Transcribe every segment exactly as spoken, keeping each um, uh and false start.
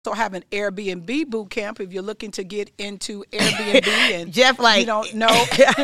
also have an Airbnb boot camp if you're looking to get into Airbnb and Jeff, like, you don't know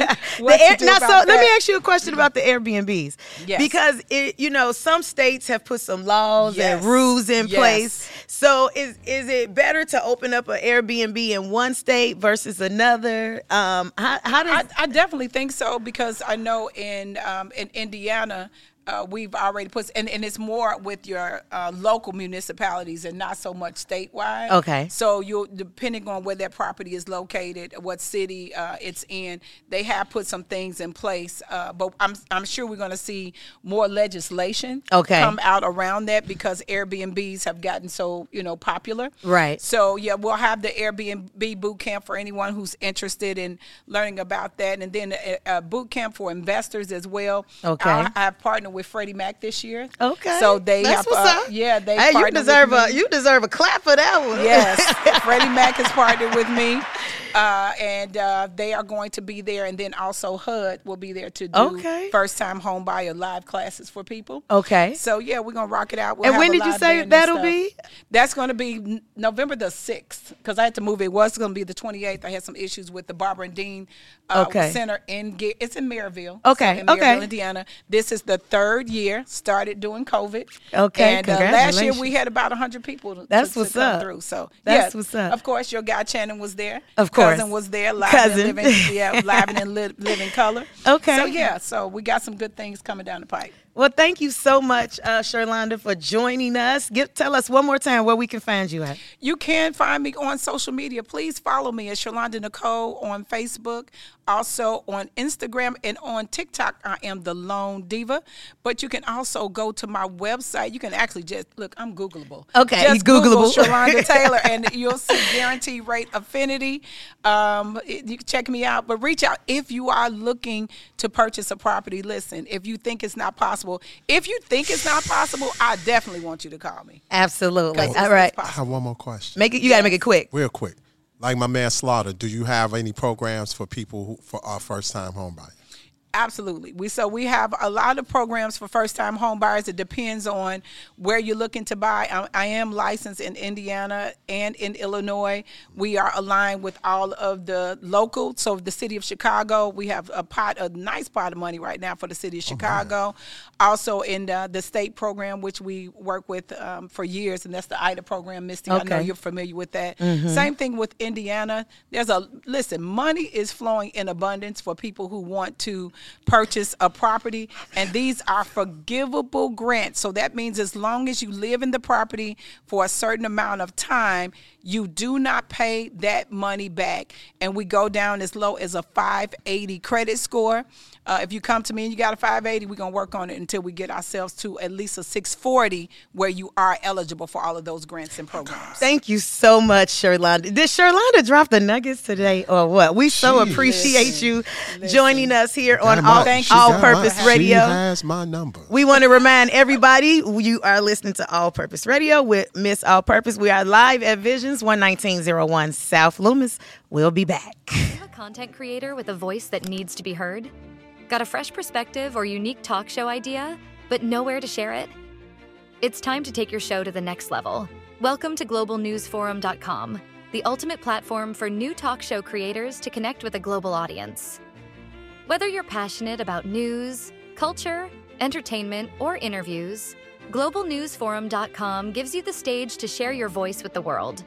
the what air, to do now, about so that. let me ask you a question about the Airbnbs. Yes. Because, it, you know, some states have put some laws Yes. and rules in Yes. place. So is is it better to open up an Airbnb in one state versus another? Um, how, how does... I, I definitely think so, because I know in um, in Indiana, Uh, we've already put, and, and it's more with your uh, local municipalities and not so much statewide. Okay. So you, depending on where that property is located, what city uh, it's in, they have put some things in place. Uh, but I'm I'm sure we're going to see more legislation Okay. come out around that, because Airbnbs have gotten so you know popular. Right. So yeah, we'll have the Airbnb boot camp for anyone who's interested in learning about that, and then a, a boot camp for investors as well. Okay. I, I have partnered with Freddie Mac this year. Okay. So they That's have, what's uh, up. yeah, they Hey, you partnered deserve with a me. you deserve a clap for that one. Yes, Freddie Mac has partnered with me, uh, and uh, they are going to be there, and then also H U D will be there to do Okay. first-time home buyer live classes for people. Okay. So yeah, we're gonna rock it out. We'll And have when a did you live say band and that'll stuff. be? That's going to be n- November the sixth, because I had to move. It was going to be the twenty-eighth. I had some issues with the Barbara and Dean uh, Okay. Center in Ga- it's in Maryville. Okay, So in Maryville, okay. Indiana. This is the third year. Started doing COVID. Okay, And uh, last year congratulations. we had about one hundred people to, That's to, to what's come up. through. So That's yeah, what's up. Of course, your guy Channing was there. Of course. Cousin was there. Live Cousin. and living, yeah, live and li- living color. Okay. So yeah, so we got some good things coming down the pipe. Well, thank you so much, uh, Sherlonda, for joining us. Give, tell us one more time where we can find you at. You can find me on social media. Please follow me at Sherlonda Nicole on Facebook, also on Instagram, and on TikTok. I am the Lone Diva. But you can also go to my website. You can actually just look. I'm Googleable. Okay, just he's Googleable. Google Sherlonda Taylor, and you'll see Guarantee Rate Affinity. Um, it- you can check me out, but reach out if you are looking to purchase a property. Listen, if you think it's not possible, if you think it's not possible, I definitely want you to call me. Absolutely. 'Cause it's- All right. it's I possible. have one more question. Make it. You got to make it quick. Real quick. Like my man Slaughter, do you have any programs for people who, for our first-time home buyers? Absolutely. We so we have a lot of programs for first-time home buyers. It depends on where you're looking to buy. I, I am licensed in Indiana and in Illinois. We are aligned with all of the local. So the city of Chicago, we have a pot, a nice pot of money right now for the city of Chicago. Also in the, the state program, which we work with um, for years, and that's the I D A program. Misty, I know Okay. you're familiar with that. Same thing with Indiana. There's a listen. Money is flowing in abundance for people who want to purchase a property, and these are forgivable grants. So that means as long as you live in the property for a certain amount of time, you do not pay that money back. And we go down as low as a five eighty credit score. Uh, if you come to me and you got a five eighty, we're going to work on it until we get ourselves to at least a six forty, where you are eligible for all of those grants and programs. Thank you so much, Sherlonda. Did Sherlonda drop the nuggets today or what? We so She- appreciate you Listen. joining us here on Got my- All, Thank she you. All got Purpose my- Radio. She has my number. We want to remind everybody you are listening to All Purpose Radio with Miss All Purpose. We are live at Visions, one nineteen oh one South Loomis. We'll be back. A content creator with a voice that needs to be heard? Got a fresh perspective or unique talk show idea, but nowhere to share it? It's time to take your show to the next level. Welcome to global news forum dot com, the ultimate platform for new talk show creators to connect with a global audience. Whether you're passionate about news, culture, entertainment, or interviews, global news forum dot com gives you the stage to share your voice with the world.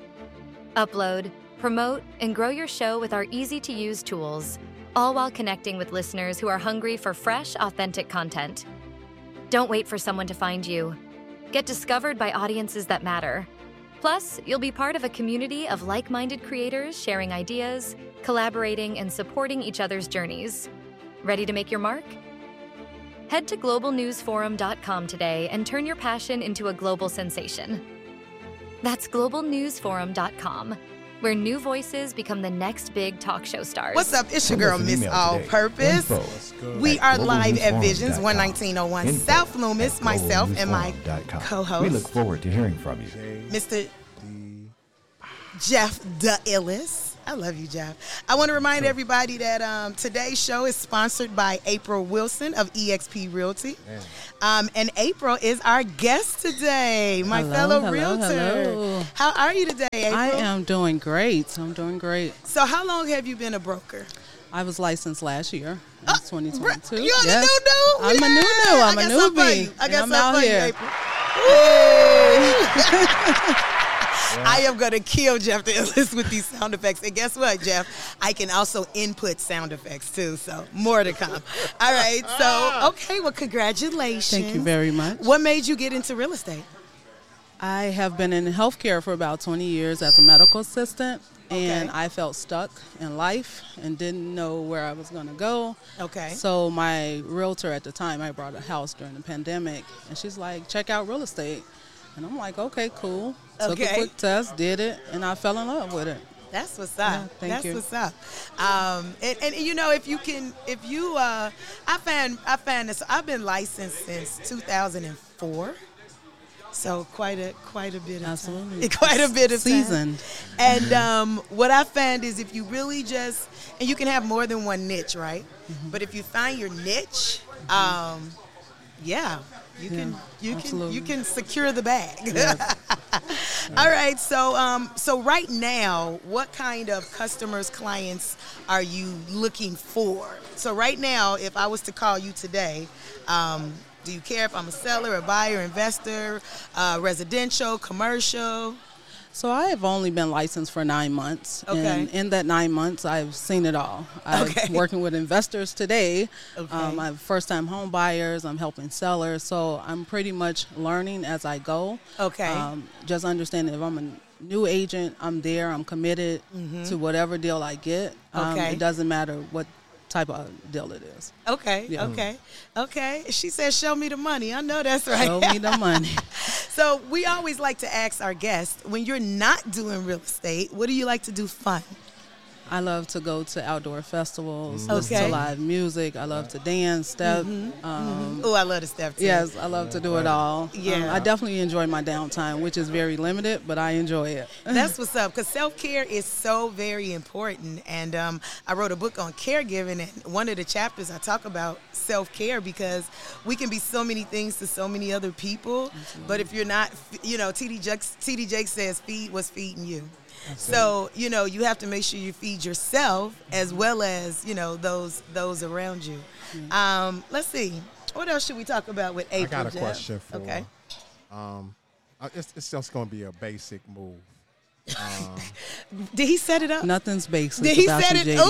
Upload, promote, and grow your show with our easy-to-use tools, all while connecting with listeners who are hungry for fresh, authentic content. Don't wait for someone to find you. Get discovered by audiences that matter. Plus, you'll be part of a community of like-minded creators sharing ideas, collaborating, and supporting each other's journeys. Ready to make your mark? Head to global news forum dot com today and turn your passion into a global sensation. That's global news forum dot com, where new voices become the next big talk show stars. What's up? It's your Send girl, us an Miss email All today. Purpose. Info We at are live at global news Visions, forum one dot com. nineteen oh one Info South Loomis, at myself global and news my forum dot com. co-host. We look forward to hearing from you. Mister Jeff the Illis. I love you, Jeff. I want to remind everybody that um, today's show is sponsored by April Wilson of E X P Realty. Um, and April is our guest today, my hello, fellow hello, realtor. Hello. How are you today, April? I am doing great. I'm doing great. So how long have you been a broker? I was licensed last year. It's twenty twenty-two. You're yes. the new new? I'm yeah. a new new. I'm I a got something for newbie. you. I and got I'm something out for here. you, April. Woo! I am going to kill Jeff to enlist with these sound effects. And guess what, Jeff? I can also input sound effects, too. So more to come. All right. So, okay. Well, congratulations. Thank you very much. What made you get into real estate? I have been in healthcare for about twenty years as a medical assistant. And Okay. I felt stuck in life and didn't know where I was going to go. Okay. So my realtor at the time, I bought a house during the pandemic. And she's like, check out real estate. And I'm like, okay, cool. Took Okay. a quick test, did it, and I fell in love with it. That's what's up. Yeah, thank That's you. what's up. Um, and, and you know, if you can, if you, uh, I found, I found this. I've been licensed since two thousand four, so quite a quite a bit of Absolutely. time. Quite a bit of time. Seasoned. And um, what I found is if you really just, and you can have more than one niche, right? Mm-hmm. But if you find your niche, um, yeah, you can Yeah, you absolutely. can you can secure the bag. Yes. All right, so um, so right now, what kind of customers, clients are you looking for? So right now, if I was to call you today, um, do you care if I'm a seller, a buyer, investor, uh, residential, commercial? So I have only been licensed for nine months. Okay. And in that nine months, I've seen it all. I'm Okay. working with investors today. Okay. Um, I have first-time home buyers. I'm helping sellers. So I'm pretty much learning as I go. Okay. Um, just understanding if I'm a new agent, I'm there. I'm committed to whatever deal I get. Um, Mm-hmm. Okay. It doesn't matter what type of deal it is. Okay, Yeah. okay, okay. She said, show me the money. I know that's right. Show me the money. So we always like to ask our guests, when you're not doing real estate, what do you like to do fun? I love to go to outdoor festivals, listen Okay. to live music. I love to dance, step. Um, Oh, I love the stuff too. Yes, I love to do it all. Yeah. Um, I definitely enjoy my downtime, which is very limited, but I enjoy it. That's what's up, because self-care is so very important. And um, I wrote a book on caregiving, and one of the chapters I talk about self-care, because we can be so many things to so many other people, but if you're not, you know, T D Jake, T D Jake says, feed what's feeding you. So, you know, you have to make sure you feed yourself as well as, you know, those those around you. Um, let's see. What else should we talk about with April? I got a Jeff? question for Okay. Um, uh, it's, it's just going to be a basic move. Did he set it up? Nothing's basic Did he about set you, it? J D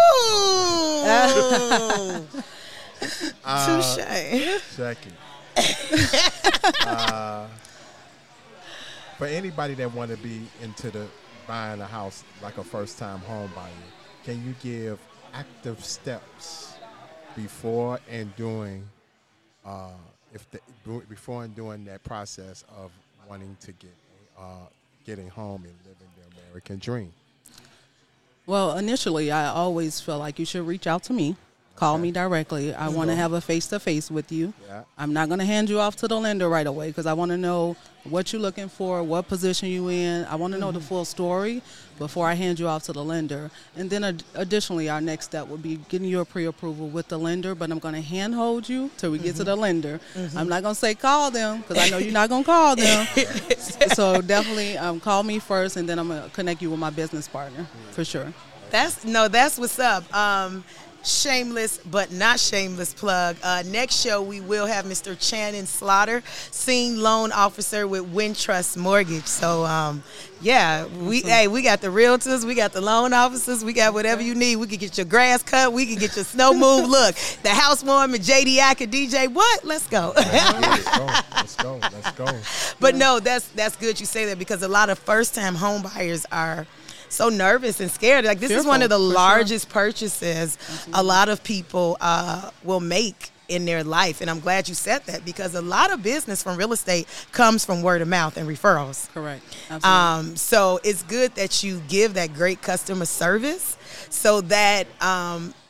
I. Ooh. Touche. Check it. uh, for anybody that want to be into the buying a house like a first-time home buyer, can you give active steps before and during, uh, if the, before and during that process of wanting to get uh, getting home and living the American dream? Well, initially, I always feel like you should reach out to me. Call Okay. me directly. I want to have a face-to-face with you. Yeah. I'm not going to hand you off to the lender right away because I want to know what you're looking for, what position you in. I want to know the full story before I hand you off to the lender. And then ad- additionally, our next step would be getting your pre-approval with the lender, but I'm going to handhold you till we get to the lender. I'm not going to say call them because I know you're not going to call them. So definitely um, call me first, and then I'm going to connect you with my business partner for sure. That's no, that's what's up. Um, shameless but not shameless plug. Uh, next show we will have Mister Channing Slaughter, scene loan officer with Wintrust Mortgage. So um, yeah, we hey we got the realtors, we got the loan officers, we got whatever you need. We can get your grass cut, we can get your snow moved. Look, the housewarming, J D I can D J. What? Let's go. Let's go. Let's go. Let's go. But no, that's that's good you say that, because a lot of first time home buyers are so nervous and scared. Like this is Fearful, one of the for sure. largest purchases a lot of people uh, will make in their life. And I'm glad you said that, because a lot of business from real estate comes from word of mouth and referrals. Correct. Absolutely. Um, so it's good that you give that great customer service so that um,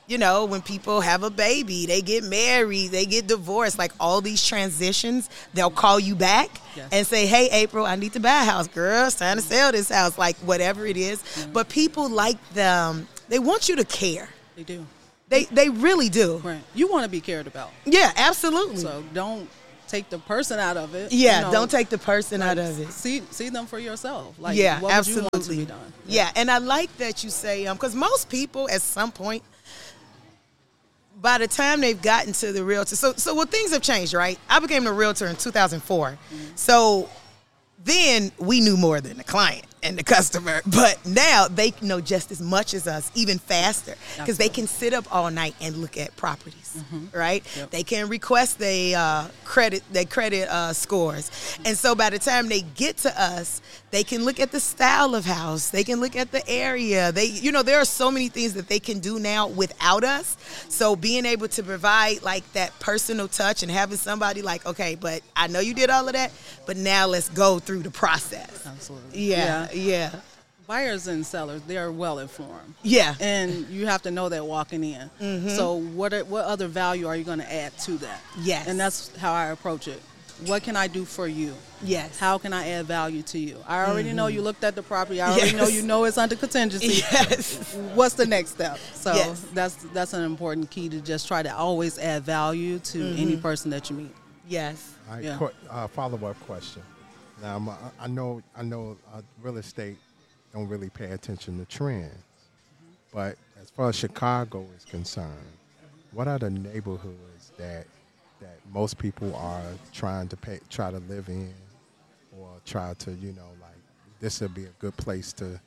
you know, when people have a baby, they get married, they get divorced, like all these transitions, they'll call you back yes. and say, hey, April, I need to buy a house. Girl, it's time to sell this house, like whatever it is. Mm-hmm. But people like them. They want you to care. They do. They they really do. Right. You want to be cared about. Yeah, absolutely. So don't take the person out of it. Yeah, you know, don't take the person like, out of it. See see them for yourself. Like, yeah, what absolutely. would you want to be done? Yeah. yeah, and I like that you say, um, because most people at some point, by the time they've gotten to the realtor, so so well, things have changed, right? I became a realtor in two thousand four. Mm-hmm. So then we knew more than the client and the customer, but now they know just as much as us, even faster, because they can sit up all night and look at properties, mm-hmm. right? Yep. They can request their uh, credit, their credit uh, scores, and so by the time they get to us, they can look at the style of house, they can look at the area. They, you know, there are so many things that they can do now without us. So being able to provide like that personal touch and having somebody like, okay, but I know you did all of that, but now let's go through the process. Absolutely. Yeah. yeah. Yeah. Buyers and sellers, they are well informed. Yeah. And you have to know that walking in. Mm-hmm. So what are, what other value are you going to add to that? Yes. And that's how I approach it. What can I do for you? Yes. How can I add value to you? I already mm-hmm. know you looked at the property. I already yes. know you know it's under contingency. Yes. What's the next step? So yes. that's that's an important key to just try to always add value to mm-hmm. any person that you meet. Yes. All right, yeah. qu- uh, follow-up question. Now, I'm, I know I know uh, real estate don't really pay attention to trends, mm-hmm. but as far as Chicago is concerned, what are the neighborhoods that that most people are trying to pay, try to live in, or try to, you know, like this would be a good place to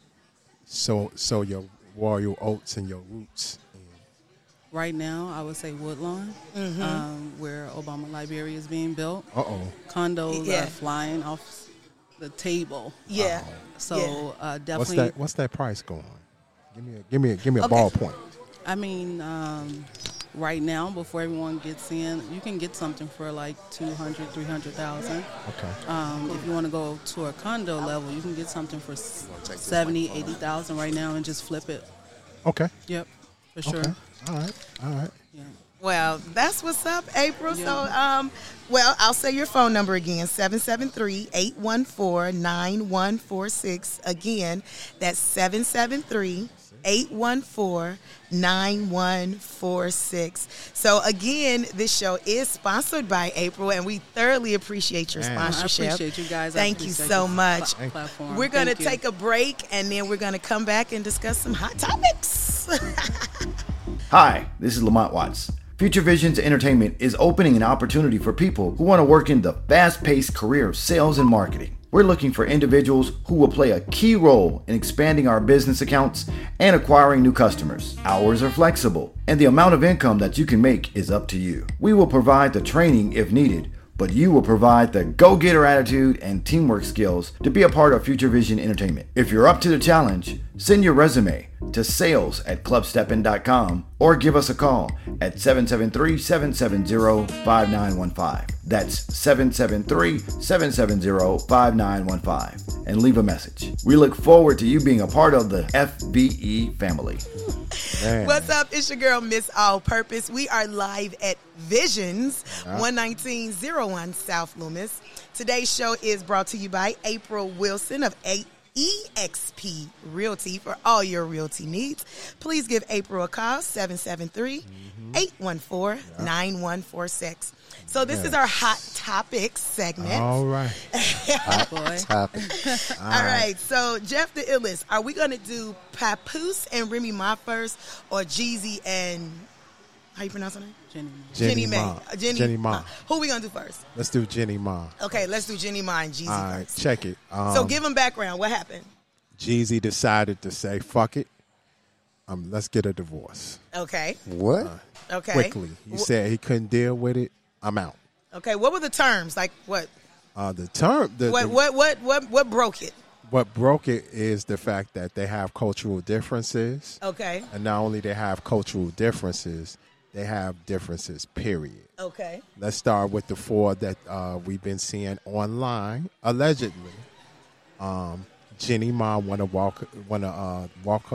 sow sow your royal oats and your roots in? Right now, I would say Woodlawn, mm-hmm. um, where Obama Library is being built. Uh-oh. Condos yeah. are flying off the table. Yeah. Uh-oh. So yeah. uh, definitely. What's that? What's that price going? Give me a give me a give me a okay. ballpoint. I mean, um, right now, before everyone gets in, you can get something for like two hundred, three hundred thousand. Okay. Um, if you want to go to a condo level, you can get something for seventy, eighty thousand right now and just flip it. Okay. Yep. For sure. Okay. All right. All right. Yeah. Well, that's what's up, April. Yeah. So, um, well, I'll say your phone number again, seven seven three, eight one four, nine one four six. Again, that's seven seven three, eight one four, nine one four six. So, again, this show is sponsored by April, and we thoroughly appreciate your Man. sponsorship. I appreciate you guys. Thank you so much. Pl- platform. We're going to Thank you. take a break, and then we're going to come back and discuss some hot topics. Hi, this is Lamont Watts. Future Visions Entertainment is opening an opportunity for people who want to work in the fast-paced career of sales and marketing. We're looking for individuals who will play a key role in expanding our business accounts and acquiring new customers. Hours are flexible, and the amount of income that you can make is up to you. We will provide the training if needed, but you will provide the go-getter attitude and teamwork skills to be a part of Future Vision Entertainment. If you're up to the challenge, send your resume to sales at club steppin dot com or give us a call at seven seven three, seven seven zero, five nine one five. That's seven seven three, seven seven zero, five nine one five. And leave a message. We look forward to you being a part of the F V E family. Man. What's up? It's your girl, Miss All Purpose. We are live at Visions, yeah. one nineteen oh one South Loomis. Today's show is brought to you by April Wilson of A E X P Realty for all your realty needs. Please give April a call, seven seven three, eight one four, nine one four six. So this yeah. is our Hot Topics segment. All right. Hot boy. Topic. All, all right. right. So, Jeff the Illest, are we going to do Papoose and Remy Ma first, or Jeezy and, how you pronounce her name? Jenny. Jenny, Jenny Ma. Ma. Jenny, Jenny Ma. Ma. Who are we going to do first? Let's do Jenny Ma. Okay, let's do Jenny Ma and Jeezy All right, first. check it. Um, So, give them background. What happened? Jeezy decided to say, fuck it. Um, let's get a divorce. Okay. What? Uh, Okay. Quickly. He Wh- said he couldn't deal with it. I'm out. Okay, what were the terms? Like what? Uh, the term. The, What the, what what what what broke it? What broke it is the fact that they have cultural differences. Okay. And not only they have cultural differences, they have differences, period. Okay. Let's start with the four that uh, we've been seeing online. Allegedly, um, Jenny Ma want to walk, want to uh, walk her,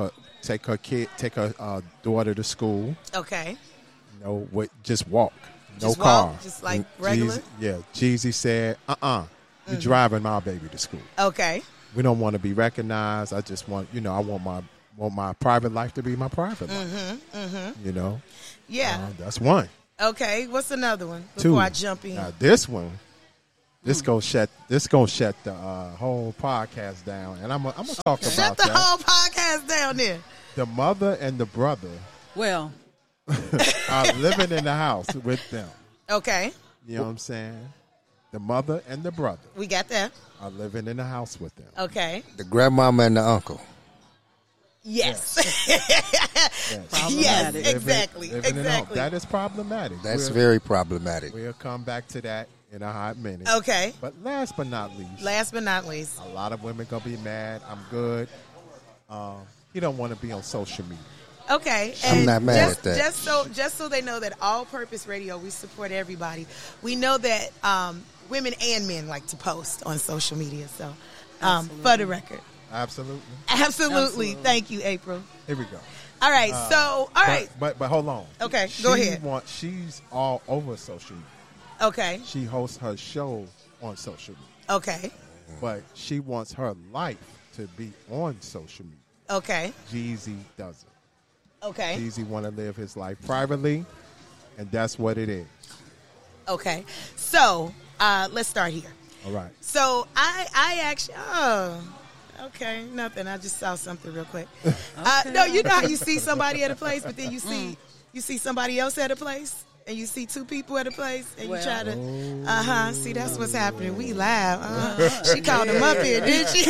take her kid, take her uh, daughter to school. Okay. You know, with just walk, no Just car, walk, just like regular? Jeezy, yeah, Jeezy said, "Uh, uh-uh, uh, you Mhm. driving my baby to school. Okay. We don't want to be recognized. I just want, you know, I want my want my private life to be my private life. Mm-hmm. Mm-hmm. You know, Yeah. Uh, that's one. Okay. What's another one before Two. I jump in? Now this one, this Mm. gonna shut this gonna shut the uh, whole podcast down, and I'm gonna I'm gonna talk Shut about the that. whole podcast down there. The mother and the brother Well, are living in the house with them. Okay. You know what I'm saying? The mother and the brother We got that. are living in the house with them. Okay. The grandmama and the uncle. Yes. Yes. Yes, Living- exactly. living in the home. Exactly. That is problematic. That's We'll- very problematic. We'll come back to that in a hot minute. Okay. But last but not least, Last but not least. a lot of women gonna be mad. I'm good. Um, he don't want to be on social media. Okay, I'm and not mad just, at that. Just so, just so they know that All Purpose Radio, we support everybody. We know that um, women and men like to post on social media. So, um, for the record, Absolutely. absolutely. Absolutely. Thank you, April. Here we go. All right, Uh, so all but, right, But but hold on. Okay, She go ahead. Want, she's all over social media. okay, She hosts her show on social media, okay, but she wants her life to be on social media. okay, Jeezy doesn't. okay, Jeezy want to live his life privately, and that's what it is. okay. So uh, let's start here. All right. So I, I actually, oh, okay, nothing. I just saw something real quick. Uh, no, you know how you see somebody at a place, but then you see you see somebody else at a place, and you see two people at a place, and you Well. try to, uh huh. See, that's what's happening. We live. Uh-huh. She called him up here, didn't she?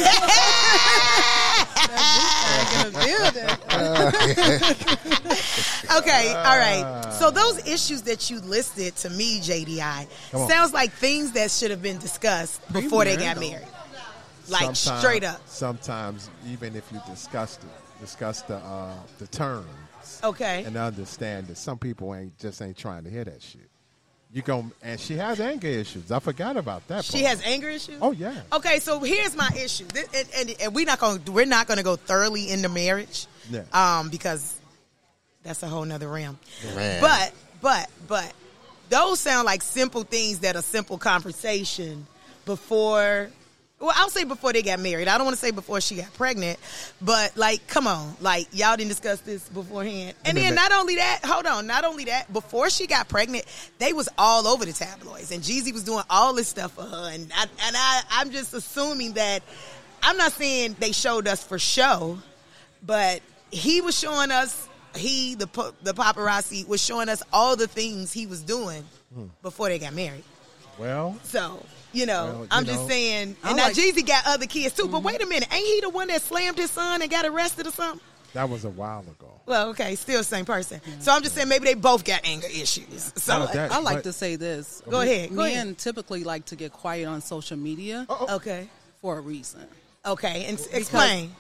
Okay, all right. So those issues that you listed to me, J D I, Come on. sounds like things that should have been discussed before they got married. Like Sometime- straight up. Sometimes, even if you discuss it, discuss the uh, the terms, Okay. and understand that some people ain't just ain't trying to hear that shit. You gon' and she has anger issues. I forgot about that. She part. has anger issues. Oh yeah. Okay, so here's my issue, This, and, and, and we're not going to we're not going to go thoroughly into marriage, Yeah. um, because that's a whole nother realm. Man. But but but those sound like simple things that a simple conversation before. Well, I'll say before they got married. I don't want to say before she got pregnant, but like, come on, like y'all didn't discuss this beforehand. And then not only that, hold on, not only that, before she got pregnant, they was all over the tabloids, and Jeezy was doing all this stuff for her. And I, and I, I'm just assuming that I'm not saying they showed us for show, but he was showing us. He the pa- the paparazzi was showing us all the things he was doing before they got married. Well, So, you know, Well, you I'm know, just saying. I And now like- Jeezy got other kids too. But wait a minute, ain't he the one that slammed his son and got arrested or something? that was a while ago. Well, okay, still the same person. So I'm just saying maybe they both got anger issues. So No, that- I like but- to say this. Go ahead, go Men ahead. typically like to get quiet on social media okay, for a reason. okay, and s- explain.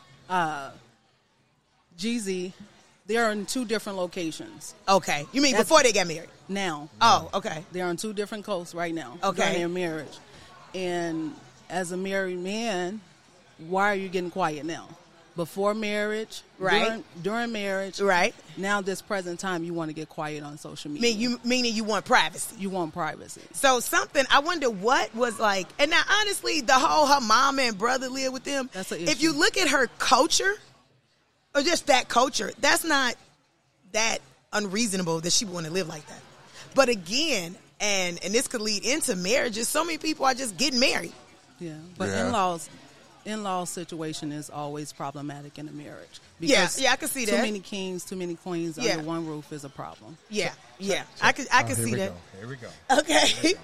Jeezy, they're in two different locations Okay, you mean That's- before they got married? now. Oh, okay, They're on two different coasts right now Okay. during their marriage. And as a married man, why are you getting quiet now? Before marriage, Right. During, during marriage, right. Now this present time, you want to get quiet on social media. Mean you meaning you want privacy. you want privacy. So something I wonder what was like, and now honestly, the whole her mama and brother live with them. That's an If you issue. look at her culture, or just that culture, that's not that unreasonable that she would want to live like that. But again, and and this could lead into marriages. So many people are just getting married. Yeah, but Yeah. in-laws, in-law situation is always problematic in a marriage. Yeah, yeah, I can see too that. many kings, too many queens Yeah. under one roof is a problem. Yeah, yeah, I could I Oh, could here see we that. Go. Here we go. Okay.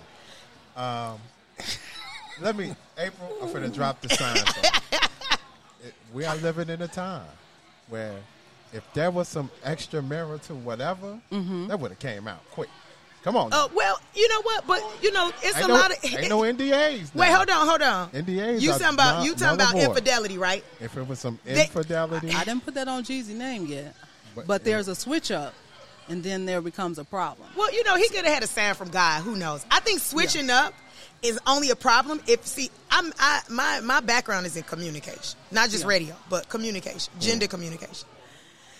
Let me, April. I'm finna drop the sign. for you. It- we are living in a time where if there was some extramarital whatever, that would have came out quick. Come on. Oh well, you know what? But you know, it's ain't a no, lot of. ain't no N D As. Wait, now. hold on, hold on. N D As You are talking about null- you talking null about and void. infidelity, right? If it was some They- infidelity, I didn't put that on Jeezy's name yet, But- but, there's a switch up, and then there becomes a problem. Well, you know, he could have had a sign from God. Who knows? I think switching up is only a problem if see. I'm I my my background is in communication, not just Yeah. radio, but communication, gender communication.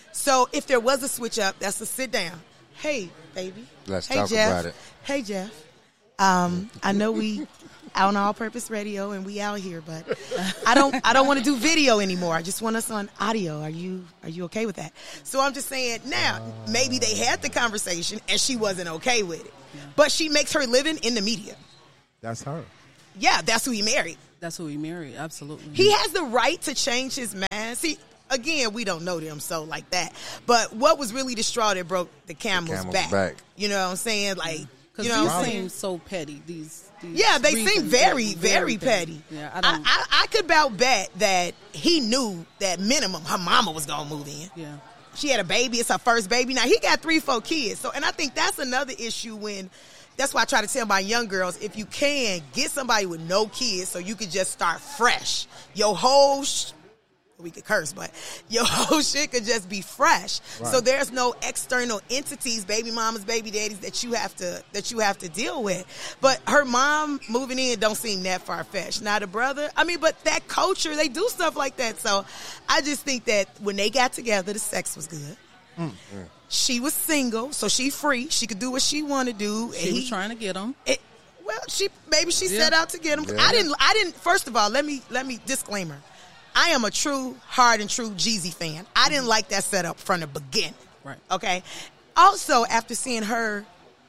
So if there was a switch up, that's a sit down. Hey, baby. Let's hey, talk Jeff. about it. Hey, Jeff. Um, I know we out on All Purpose Radio and we out here, but I don't I don't want to do video anymore. I just want us on audio. Are you are you okay with that? So I'm just saying now, maybe they had the conversation and she wasn't okay with it. But she makes her living in the media. That's her. Yeah, that's who he married. That's who he married. Absolutely. He has the right to change his mind. See, again, we don't know them, so like that. But what was really the straw that broke the camel's, camel's back? back. You know what I'm saying? Like, Because you know what I'm these saying? seem so petty. These, these Yeah, they seem reasons, very, yeah, very petty. Yeah, I I, don't. I, I could about bet that he knew that minimum her mama was going to move in. yeah. She had a baby. It's her first baby. Now, he got three, four kids. So, and I think that's another issue when, that's why I try to tell my young girls, if you can, get somebody with no kids so you could just start fresh. Your whole, sh- we could curse, but your whole shit could just be fresh. Right. So there's no external entities, baby mamas, baby daddies that you have to, that you have to deal with. But her mom moving in don't seem that far-fetched. Now, the brother, I mean, but that culture, they do stuff like that. So I just think that when they got together, the sex was good. Mm. She was single, so she free. She could do what she want to do. She and was he, trying to get him. it, well, she maybe she Yeah. set out to get him. Yeah. I didn't. I didn't. First of all, let me let me disclaimer. I am a true, hard and true Jeezy fan. I didn't like that setup from the beginning. Right. Okay. Also, after seeing her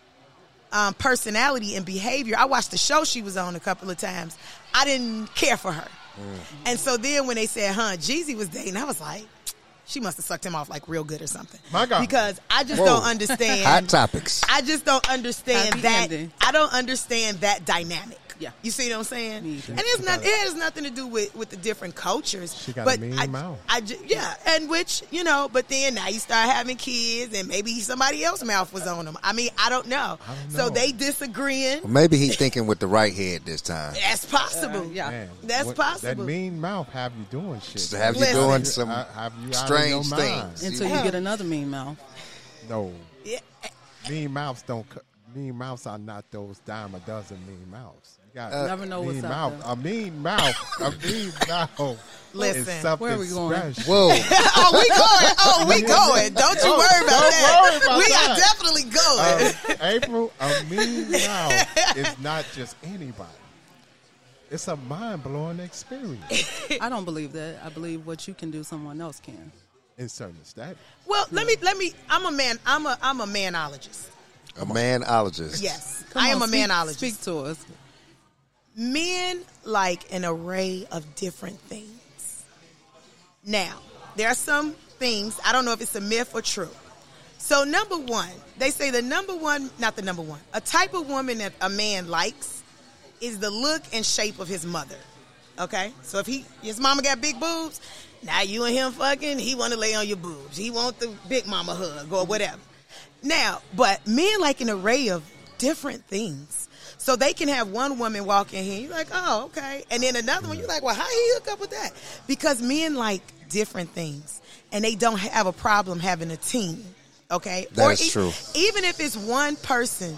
um, personality and behavior, I watched the show she was on a couple of times. I didn't care for her. Mm. And so then when they said, huh, Jeezy was dating, I was like, she must have sucked him off like real good or something. My God. Because I just Whoa. don't understand. Hot topics. I just don't understand Happy that. ending. I don't understand that dynamic. Yeah. You see what I'm saying? Me either. And it's not. It has nothing to do with, with the different cultures. She got but a mean I, mouth. I ju- yeah, and which you know, but then now you start having kids, and maybe somebody else's mouth was on them. I mean, I don't know. I don't So know. they disagreeing. Well, maybe he's thinking with the right head this time. That's possible. Uh, yeah. Man, That's what- possible. That mean mouth have you doing shit. To have you Listen. doing some I- have you out of strange your mind. things. Until you get another mean mouth. No, Yeah. mean mouths don't. co- Mean mouths are not those dime a dozen mean mouths. You got Uh, Never know mean what's out mouth. there. A mean mouth. A mean mouth. Listen. is something Where are we going? special. Whoa. Oh, we going. Oh, we going. Don't you Oh, worry about don't that. worry about we that. are definitely going. Uh, April, a mean mouth is not just anybody. It's a mind-blowing experience I don't believe that. I believe what you can do, someone else can. in certain status. Well, let me let me. I'm a man. I'm a I'm a manologist. A manologist. Yes, Come I am on, a speak- manologist. Speak to us. Men like an array of different things. Now, there are some things, I don't know if it's a myth or true. So, number one, they say the number one, not the number one, a type of woman that a man likes is the look and shape of his mother. Okay? So, if he his mama got big boobs, now you and him fucking, he want to lay on your boobs. He want the big mama hug or whatever. Now, but men like an array of different things. So they can have one woman walk in here, you're like, oh, okay. And then another one, you're like, well, how he hook up with that? Because men like different things. And they don't have a problem having a team, okay? That is true. Even if it's one person,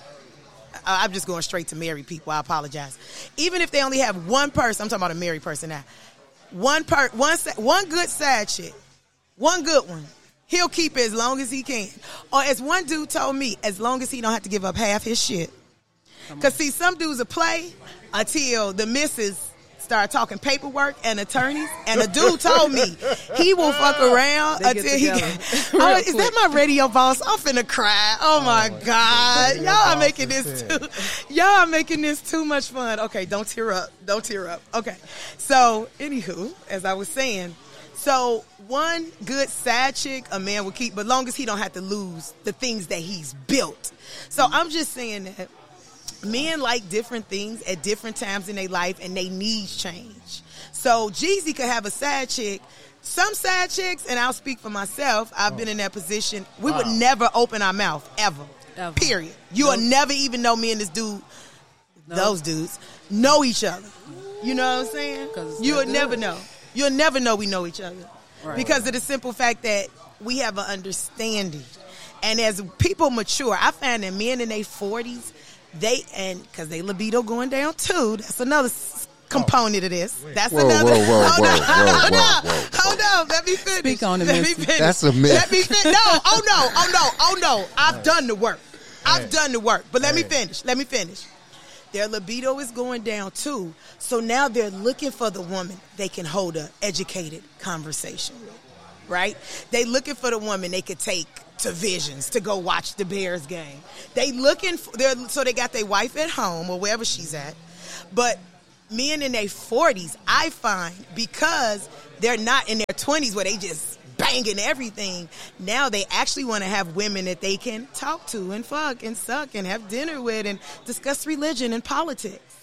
I- I'm just going straight to married people, I apologize. Even if they only have one person, I'm talking about a married person now. One per, one, sa- one good side chick, one good one. He'll keep it as long as he can. Or as one dude told me, as long as he don't have to give up half his shit. Because, see, some dudes will play until the missus start talking paperwork and attorneys. And a dude told me he will fuck around They get until he together get, real oh, is that quick. my radio boss? I'm finna cry. Oh, my God. Radio Y'all are boss making is this it. too, y'all are making this too much fun. Okay, don't tear up. Don't tear up. Okay. So, anywho, as I was saying, so one good side chick a man will keep, but long as he don't have to lose the things that he's built. So I'm just saying that men like different things at different times in their life, and they needs change. So Jeezy could have a side chick. Some side chicks, and I'll speak for myself, I've Oh. been in that position, we Wow. would never open our mouth, ever. Ever. Period. You will Nope. never even know me and this dude, Nope. those dudes, know each other. You know what I'm saying? 'Cause You they're will never good. know. You'll never know we know each other. Right. Because of the simple fact that we have an understanding. And as people mature, I find that men in their forties, they, and because they libido going down too, that's another s- component of this. That's Whoa, another. whoa, whoa, hold whoa, on, whoa, hold whoa, on, whoa, hold no, let me finish. Speak on it, Let me Missy. finish. That's a myth. Let me finish. No, oh no, oh no, oh no. I've done the work. I've Hey. done the work. But let me Hey. finish. Let me finish. Their libido is going down too. So now they're looking for the woman they can hold a educated conversation with. Right? They looking for the woman they could take to Visions to go watch the Bears game. They looking for they're so they got their wife at home or wherever she's at. But men in their forties, I find, because they're not in their twenties where they just banging everything, now they actually want to have women that they can talk to and fuck and suck and have dinner with and discuss religion and politics.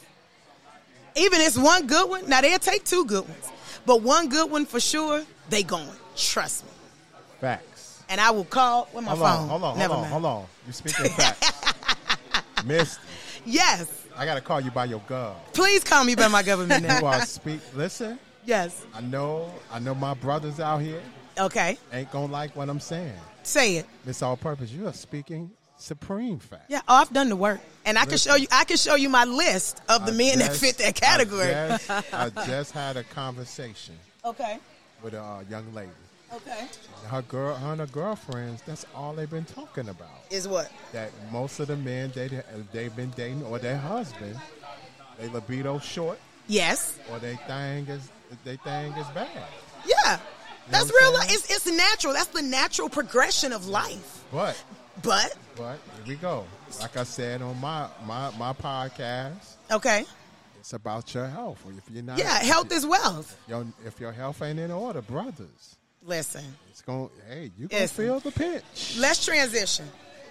Even if it's one good one, now they'll take two good ones, but one good one for sure, they going. Trust me. Facts. And I will call with my Hold phone. on, hold on, Never hold on, mind. hold on. You speaking facts. Misty, Yes. I got to call you by your gov. Please call me by my government You name. are speak. Listen, Yes. I know, I know my brothers out here Okay. ain't going to like what I'm saying. Say it. Miss All Purpose, you are speaking supreme facts. Yeah, oh, I've done the work, and I can show you. I can show you my list of the I men that just- fit that category. I just, I just had a conversation Okay. with a uh, young lady. Okay. Her girl, her and her girlfriends, that's all they've been talking about. Is what? That most of the men they, they've been dating or their husband, they libido short Yes. or they thing is, they thing is bad. Yeah. That's what I'm real. li- saying? It's it's natural. That's the natural progression of life. But, But but, here we go. Like I said on my, my, my podcast, okay. it's about your health. If you're not, Yeah, health if, is wealth. your, if your health ain't in order, brothers, Listen. it's going, hey, you going to Listen. feel the pinch. Let's transition.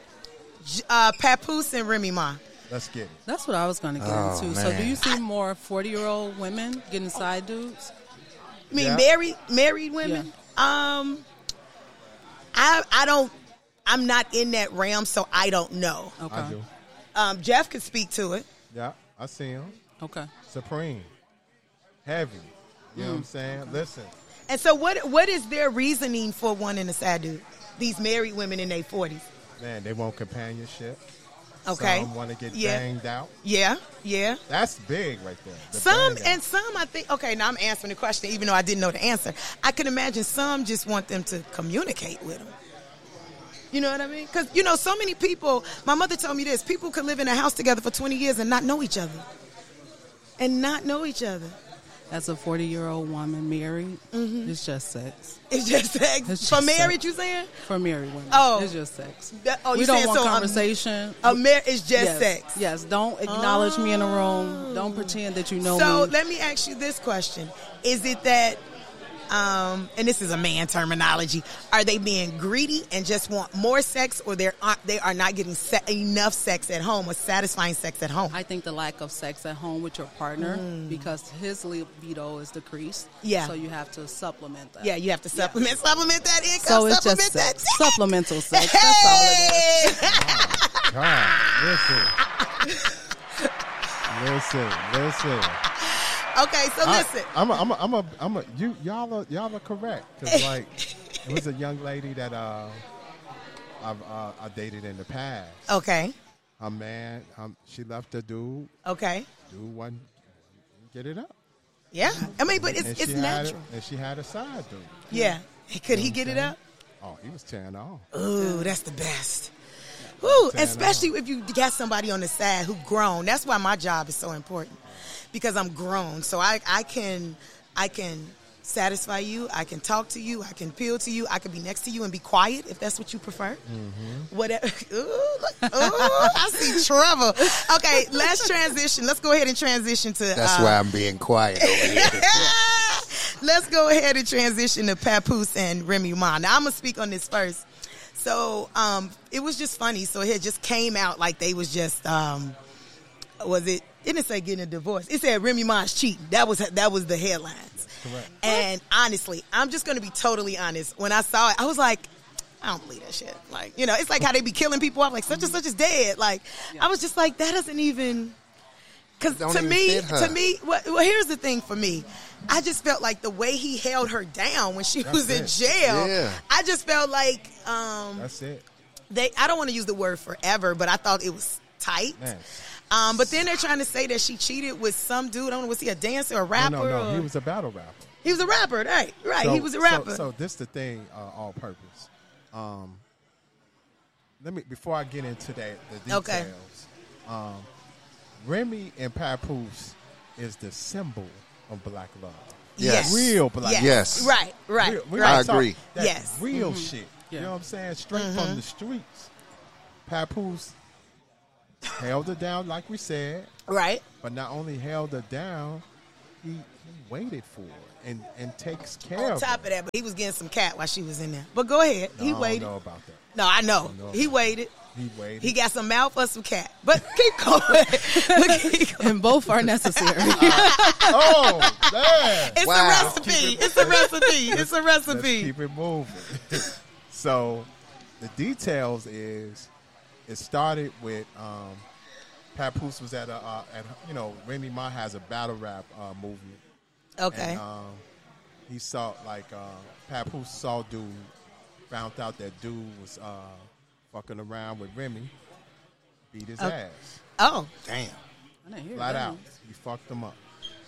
J- Uh, Papoose and Remy Ma. Let's get it. That's what I was going to get Oh, into. So, do man. you see more forty-year-old women getting side dudes? I mean, Yeah. married married women. Um, I I don't. I'm not in that realm, so I don't know. Okay. I do. Um, Jeff could speak to it. Yeah, I see him. Okay. Supreme. Heavy. You know what Mm. I'm saying? Listen. And so, what what is their reasoning for wanting a side dude? These married women in their forties. Man, they want companionship. Okay. Some want to get Yeah. banged out. Yeah, yeah. That's big right there. the Some bang out. and some, I think. Okay, now I'm answering the question, even though I didn't know the answer. I could imagine some just want them to communicate with them. You know what I mean? Because you know, so many people. My mother told me this: people could live in a house together for twenty years and not know each other, and not know each other. As a forty-year-old woman married, it's just sex. It's just sex. It's For just marriage, sex. you saying? For married women, Oh. it's just sex. That- oh, we you don't saying want so, um, conversation. A mar- it's just yes. sex. Yes. Don't acknowledge me in a room. Don't pretend that you know So me. let me ask you this question: is it that, um, and this is a man terminology, are they being greedy and just want more sex, or they are they are not getting se- enough sex at home or satisfying sex at home? I think the lack of sex at home with your partner because his libido is decreased. Yeah. So you have to supplement that. Yeah, you have to supplement supplement that income. So it's supplement just sex. that. Supplemental sex. That's all it is. Hey! God, listen. listen, listen. Okay, so listen. I, I'm a, I'm a, I'm a, I'm a, you, y'all are, y'all are correct. Cause like, it was a young lady that uh, I've, uh, I dated in the past. Okay, Her man, um, she left the dude, okay, dude one, get it up. yeah. I mean, but it's and it's she had natural. a, and she had a side dude. Yeah. Could he get it up? Oh, he was tearing off. Ooh, that's the best. Ooh, Tearing especially if you got somebody on the side who grown. That's why my job is so important, because I'm grown. So I, I can I can satisfy you. I can talk to you. I can appeal to you. I can be next to you and be quiet if that's what you prefer. Mm-hmm. Whatever. Ooh, look, ooh, I see trouble. Okay, let's transition. Let's go ahead and transition to. That's uh, why I'm being quiet over here. Let's go ahead and transition to Papoose and Remy Ma. Now, I'm going to speak on this first. So, um, it was just funny. So, it just came out like they was just, um, was it, it didn't say getting a divorce. It said Remy Ma's cheating. That was, that was the headlines. Correct. And honestly, I'm just going to be totally honest. When I saw it, I was like, I don't believe that shit. Like, you know, it's like how they be killing people off. Like, such and such is dead. Like, I was just like, that doesn't even... Because Don't to even me, fit her. to me, well, well, here's the thing for me. I just felt like the way he held her down when she That's was in it. jail. Yeah. I just felt like um, That's it. they. I don't want to use the word forever, but I thought it was tight. Man. Um, but then they're trying to say that she cheated with some dude. I don't know, was he a dancer or a rapper? No, no, no. or- He was a battle rapper. He was a rapper, right? Right. So, he was a rapper. So, so this the thing, uh, all purpose. Um, let me before I get into that the details. Okay. Um, Remy and Papoose is the symbol of black love. Yes. Real black. Yes. Yes. Right. Right. Real, real right. I talk, agree. that Yes. Real Mhm. shit. Yeah. You know what I'm saying? Straight Mm-hmm. from the streets. Papoose held her down, like we said, Right. but not only held her down, he, he waited for her and, and takes care On of top her. of that, but he was getting some cat while she was in there. But go ahead. No, He I don't waited. know about that. No, I know. know He about waited. He waited. He got some mouth or some cat. But keep going. keep going. And both are necessary. Oh, man. It's Wow. a recipe. It's a recipe. It's a Let's recipe. keep it moving. So, the details is, it started with um, Papoose was at a, uh, at you know, Remy Ma has a battle rap uh, movement. Okay. And, um, he saw like uh, Papoose saw dude, found out that dude was uh, fucking around with Remy, beat his Okay. ass Oh. Damn. I didn't hear flat that. out. He fucked him up.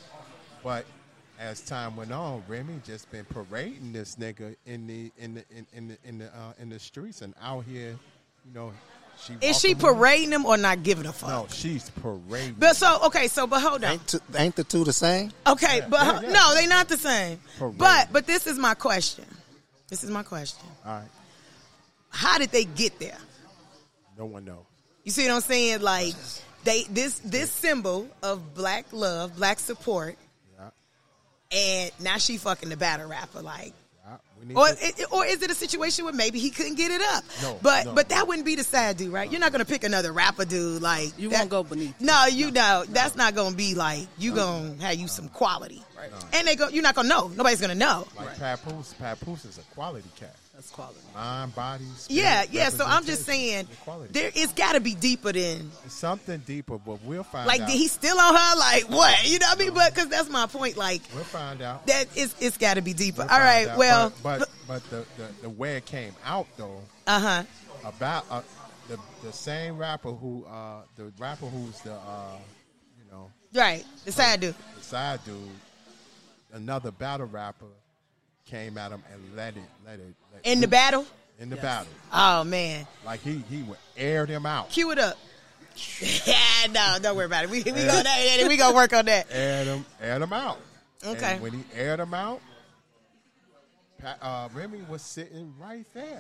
But as time went on, Remy just been parading this nigga in the in the in, in the in the uh, in the streets and out here, you know. She Is she walking with him. parading him or not giving a fuck? No, she's parading. But so okay, so but hold on. Ain't, t- ain't the two the same? Okay, Yeah, but yeah, ho- yeah. no, they not the same. Parade. But but this is my question. This is my question. All right, How did they get there? no one knows. You see what I'm saying? Like they this this symbol of black love, black support, Yeah, and now she fucking the battle rapper. Like, yeah. We need or to- it, or is it a situation where maybe he couldn't get it up? No, but no, but that no. wouldn't be the sad dude, right? You're not gonna pick another rapper dude like You that. won't go beneath. No, you know that's not gonna be like you gonna have you some quality, and they go. You're not gonna know. Nobody's gonna know. like Papoose. Papoose is a quality cat. That's quality. Mind, body, spirit, Yeah, yeah. So I'm just representation, saying, equality. there it's got to be deeper than It's something deeper, but we'll find like out. did he still on her? Like what? You know what I mean? But because that's my point. Like We'll find out. that it's it's got to be deeper. We'll All find right. out. Well. but but, but the, the the way it came out though Uh huh. about uh, the the same rapper who uh the rapper who's the uh you know Right. The side dude. the side dude, another battle rapper came at him and let it let it let In the battle. in the battle Oh man. like he he would air them out. Cue it up. Yeah, no, don't worry about it. We we gonna we gonna work on that. Aired them, aired them out. Okay. And when he aired them out, Pa- uh, Remy was sitting right there,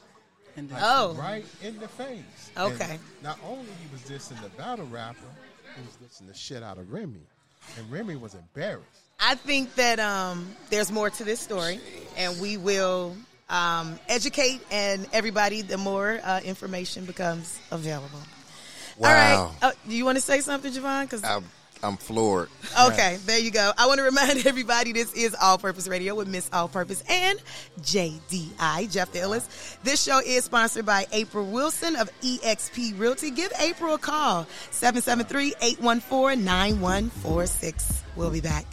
And like, Oh. right in the face. Okay. And not only he was dissing the battle rapper, he was dissing the shit out of Remy, and Remy was embarrassed. I think that um, there's more to this story, and we will um, educate and everybody the more uh, information becomes available. Wow. All right. Oh, do you want to say something, Javon? Because I'm, I'm floored. okay, there you go. I want to remind everybody this is All Purpose Radio with Miss All Purpose and J D I, Jeff the Illis. This show is sponsored by April Wilson of E X P Realty. Give April a call, seven seven three, eight one four, nine one four six. We'll be back.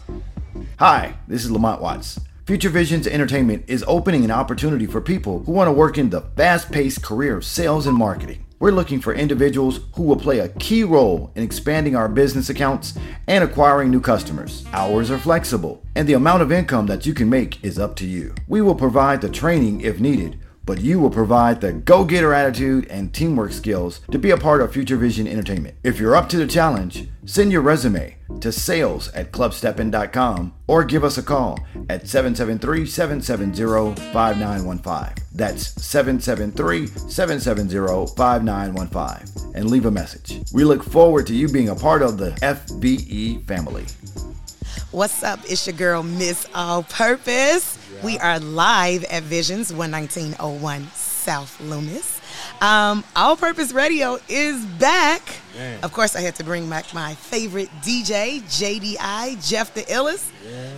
Hi, this is Lamont Watts. Future Visions Entertainment is opening an opportunity for people who want to work in the fast-paced career of sales and marketing. We're looking for individuals who will play a key role in expanding our business accounts and acquiring new customers. Hours are flexible, and the amount of income that you can make is up to you. We will provide the training if needed, but you will provide the go-getter attitude and teamwork skills to be a part of Future Vision Entertainment. If you're up to the challenge, send your resume to sales at club steppin dot com or give us a call at seven seven three, seven seven zero, five nine one five. That's seven seven three, seven seven zero, five nine one five. And leave a message. We look forward to you being a part of the F V E family. What's up? It's your girl, Miss All Purpose. We are live at Visions, one nineteen oh one South Loomis. Um, All Purpose Radio is back. Man. Of course, I had to bring back my favorite D J, J D I, Jeff the Illis.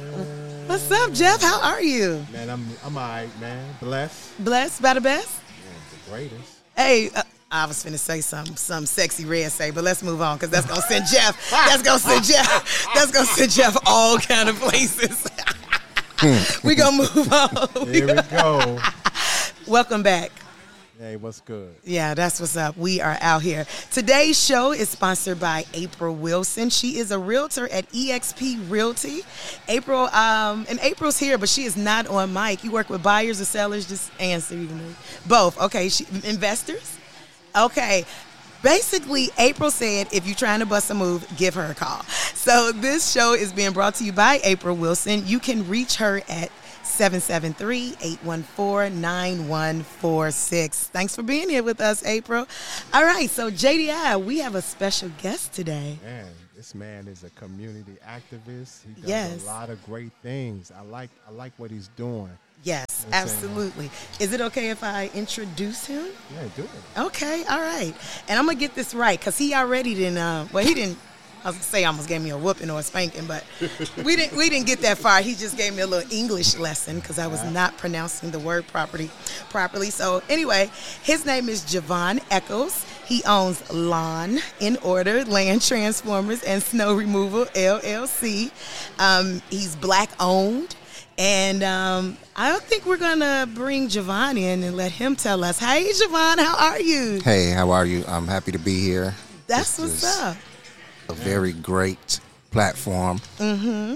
What's up, Jeff? How are you? Man, I'm I'm alright, man. Blessed, Blessed by the best? man, the greatest. Hey, uh, I was finna say something, some sexy red say, but let's move on because that's gonna send Jeff. That's gonna send Jeff. That's gonna send Jeff all kind of places. we gonna move on. Here we go. Welcome back. Hey, what's good? Yeah, that's what's up. We are out here. Today's show is sponsored by April Wilson. She is a realtor at E X P Realty. April, um, and April's here, but she is not on mic. You work with buyers or sellers? Just answer. Even both. Okay. She, investors? Okay. Basically, April said, if you're trying to bust a move, give her a call. So this show is being brought to you by April Wilson. You can reach her at seven seven three, eight one four, nine one four six. Thanks for being here with us, April. All right, so J D I, we have a special guest today. Man, this man is a community activist. He does Yes. a lot of great things. I like I like what he's doing. Yes, saying? absolutely. Is it okay if I introduce him? Yeah, do it. Okay, all right. And I'm going to get this right because he already didn't, uh, well, he didn't, I was going to say almost gave me a whooping or a spanking, but we didn't we didn't get that far. He just gave me a little English lesson because I was not pronouncing the word properly. properly. So anyway, his name is Javon Echols. He owns Lawn in Order, Land Transformers, and Snow Removal, L L C. Um, he's black owned. And um, I think we're going to bring Javon in and let him tell us. Hey, Javon, how are you? Hey, how are you? I'm happy to be here. That's This what's is up. A very great platform. Mm-hmm.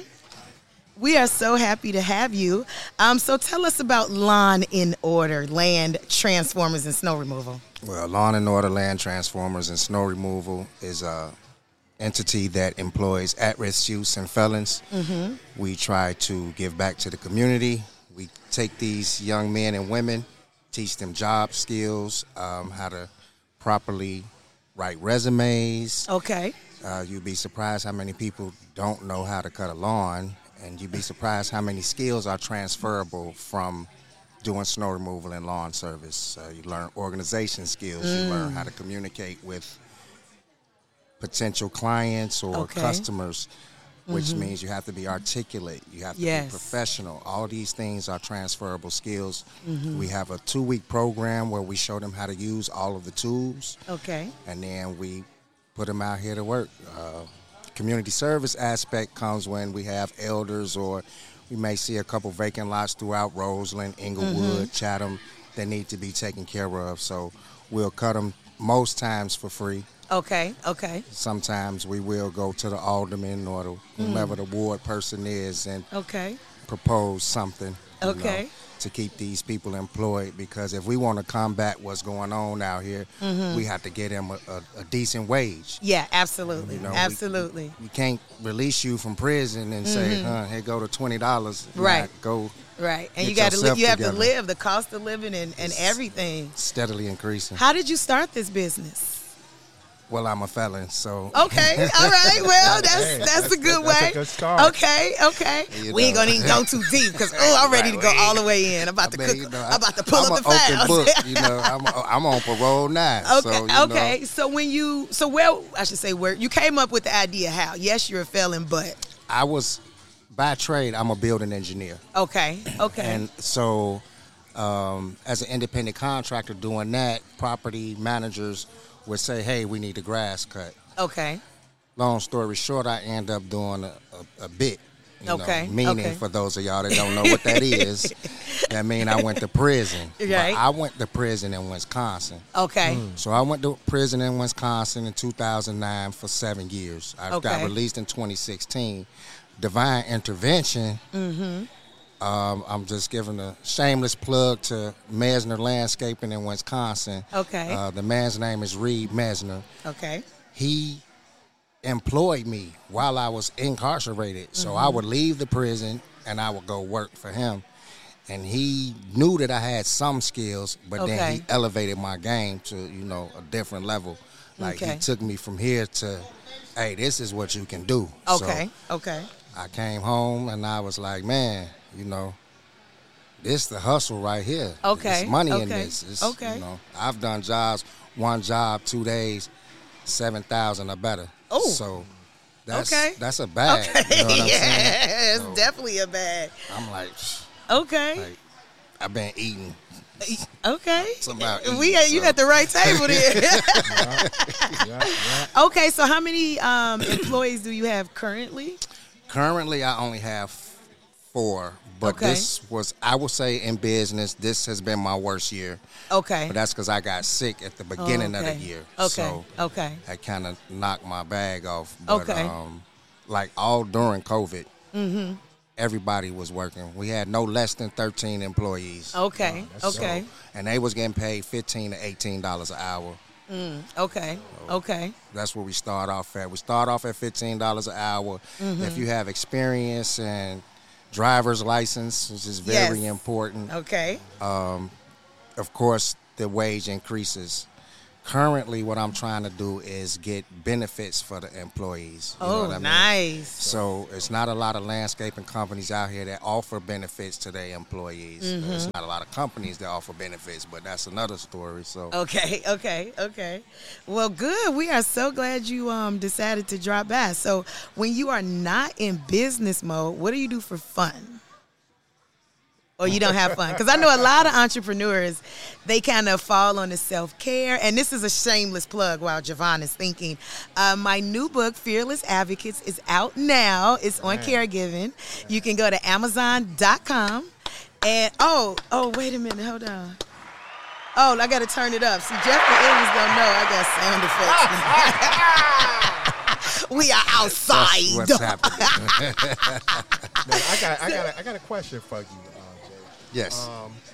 We are so happy to have you. Um, so tell us about Lawn in Order, Land Transformers, and Snow Removal. Well, Lawn and Order Land Transformers and Snow Removal is a entity that employs at-risk youths and felons. Mm-hmm. We try to give back to the community. We take these young men and women, teach them job skills, um, how to properly write resumes. Okay. Uh, you'd be surprised how many people don't know how to cut a lawn, and you'd be surprised how many skills are transferable from doing snow removal and lawn service. Uh, you learn organization skills. Mm. You learn how to communicate with potential clients or Okay. customers, which Mhm. means you have to be articulate. You have to Yes. be professional. All these things are transferable skills. Mhm. We have a two-week program where we show them how to use all of the tools, Okay. and then we put them out here to work. Uh, community service aspect comes when we have elders, or we may see a couple vacant lots throughout Roseland, Inglewood, Mhm. Chatham that need to be taken care of. So we'll cut them most times for free. Okay. Okay. Sometimes we will go to the alderman or the, whomever the ward person is and Okay. propose something, you Okay. know, to keep these people employed. Because if we want to combat what's going on out here, Mhm. we have to get them a, a, a decent wage. Yeah, absolutely. You know, we- absolutely. We can't release you from prison and say, Mhm. huh, here go to twenty dollars. Right. Go Right. And get you got to yourself you have to together. live, the cost of living and, and everything. Steadily increasing. How did you start this business? Well, I'm a felon, so. Okay, all right. Well, that's Hey, that's, that's- a good that's a way. good start. Okay, okay. You We ain't know. gonna even go too deep because oh, I'm ready to go Right, all the way in. I'm about I to mean, cook. you know, I'm about to pull I'm up an the open files. book, you know. I'm, I'm on parole now. Okay, so, you okay. Know, So when you, so where I should say where you came up with the idea? How? Yes, you're a felon, but I was, by trade, I'm a building engineer. okay, okay, And so, um, as an independent contractor doing that, property managers would say, hey, we need the grass cut. okay, Long story short, I end up doing a, a, a bit. You Okay, Know, meaning, okay. for those of y'all that don't know what that is, that mean I went to prison. But Right. I went to prison in Wisconsin. okay, So I went to prison in Wisconsin in two thousand nine for seven years. I got Okay. released in twenty sixteen. Divine intervention. mm-hmm. Um, I'm just giving a shameless plug to Mesner Landscaping in Wisconsin. Okay. Uh, the man's name is Reed Mesner. okay, He employed me while I was incarcerated. So I Mhm. would leave the prison and I would go work for him. And he knew that I had some skills, but then Okay. he elevated my game to, you know, a different level. Like Okay. he took me from here to, hey, this is what you can do. okay, So okay, I came home and I was like, man, you know, this the hustle right here. Okay, There's money in okay, this. It's, okay. You know, I've done jobs, one job, two days, seven thousand or better. Oh. So that's Okay. that's a bag. okay. You know what I'm yeah, saying? it's So definitely a bad. I'm like, Okay, like, I've been eating. okay. It's about eating, we at, you so. at the right table there. Yeah, yeah. Okay, so how many um, employees do you have currently? Currently, I only have four, But Okay. this was, I would say, in business, this has been my worst year. Okay. But that's because I got sick at the beginning of the Okay. year. Okay. So Okay. I kind of knocked my bag off. But, Okay. um, like all during COVID, mm-hmm. everybody was working. We had no less than thirteen employees. Okay. that's Okay. And they was getting paid fifteen to eighteen dollars an hour. Okay. Okay. That's where we start off at. We start off at fifteen dollars an hour. Mm-hmm. If you have experience and driver's license, which is very Yes. important. Okay. Of course, the wage increases. Currently, what I'm trying to do is get benefits for the employees. You know Oh, what I mean? nice. So it's not a lot of landscaping companies out here that offer benefits to their employees. Mm-hmm. There's not a lot of companies that offer benefits, but that's another story. So Okay, okay, okay. Well, good. We are so glad you um decided to drop by. So, when you are not in business mode, what do you do for fun? Or you don't have fun? Because I know a lot of entrepreneurs, they kind of fall on the self-care. And this is a shameless plug while Javon is thinking. Uh, my new book, Fearless Advocates, is out now. It's on caregiving. You can go to amazon dot com. And, oh, oh, wait a minute. Hold on. Oh, I got to turn it up. See, Jeff and Ed was going to know I got sound effects. We are outside. that's what's happening. Now, I got, I got, a, I got a question for you, uh, Jay. Yes.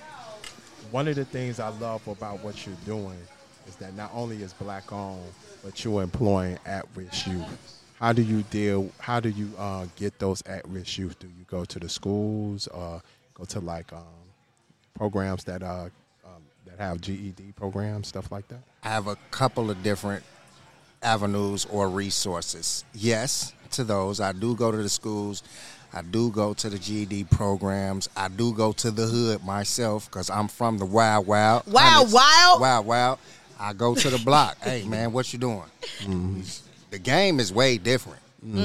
One of the things I love about what you're doing is that not only is black owned, but you're employing at-risk youth. How do you deal? How do you uh, get those at-risk youth? Do you go to the schools, or go to like um, programs that uh, um, that have G E D programs, stuff like that? I have a couple of different avenues or resources. Yes, to those. I do go to the schools. I do go to the G E D programs. I do go to the hood myself because I'm from the Wild Wild. Wild Hundreds. Wild? Wild Wild. I go to the block. Hey, man, what you doing? Mm-hmm. The game is way different.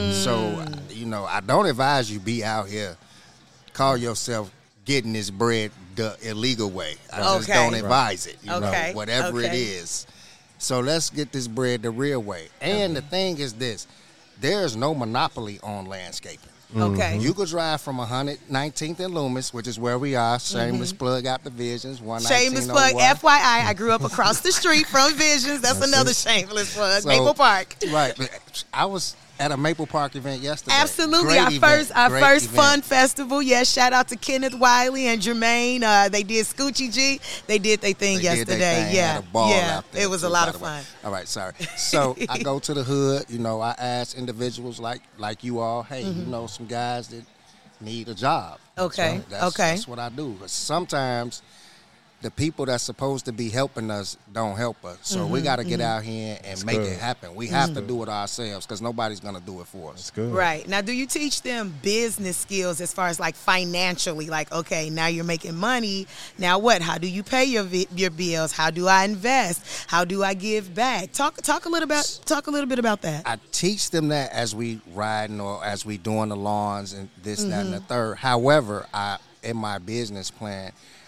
So, you know, I don't advise you be out here, call yourself getting this bread the illegal way. I just Okay. don't advise it. You Okay. know, whatever it Okay. is. So let's get this bread the real way. And the thing is this, there's no monopoly on landscaping. Okay. You could drive from one nineteenth and Loomis, which is where we are. Shameless plug out the Visions. one nineteen Shameless plug. oh one. F Y I, I grew up across the street from Visions. That's, another shameless plug. So- Maple Park. Right. But I was at a Maple Park event yesterday. Absolutely. Great our event. first our Great first event. fun festival. Yes, shout out to Kenneth Wiley and Jermaine. Uh, they did Scoochie G. They did their thing They did yesterday. their thing, Yeah. had a ball yeah. out there It was too, a lot by of the way. fun. All right, sorry. So I go to the hood. You know, I ask individuals like like you all, hey, you know, some guys that need a job. Okay, So that's, okay. That's what I do. 'Cause sometimes the people that's supposed to be helping us don't help us. So we got to get out here and make good. it happen. We have to do it ourselves because nobody's going to do it for us. That's good. Right. Now, do you teach them business skills as far as like financially? Like, okay, now you're making money. Now what? How do you pay your vi- your bills? How do I invest? How do I give back? Talk talk a little about talk a little bit about that. I teach them that as we riding or as we doing the lawns and this, that, and the third. However, I in my business plan,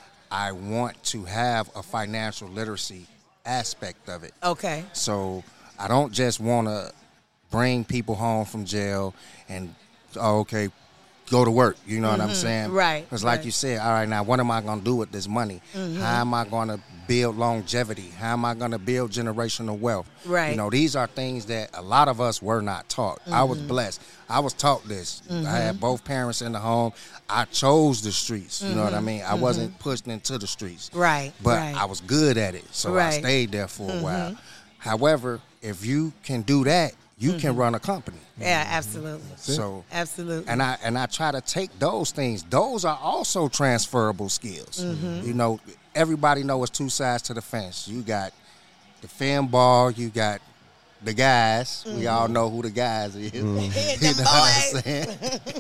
I want to have a financial literacy aspect of it. Okay. So I don't just want to bring people home from jail and, oh, okay, go to work. You know what I'm saying? Right, Because like right. you said, all right, now what am I going to do with this money? How am I going to build longevity? How am I going to build generational wealth? Right. You know, these are things that a lot of us were not taught. I was blessed. I was taught this. I had both parents in the home. I chose the streets. You know what I mean? I wasn't pushed into the streets. Right, But right. I was good at it. So I Right. stayed there for a while. However, if you can do that, you can run a company. Yeah, absolutely. So Absolutely. and I and I try to take those things. Those are also transferable skills. You know, everybody knows it's two sides to the fence. You got the fan ball, you got the guys. We all know who the guys is. you know what I'm saying?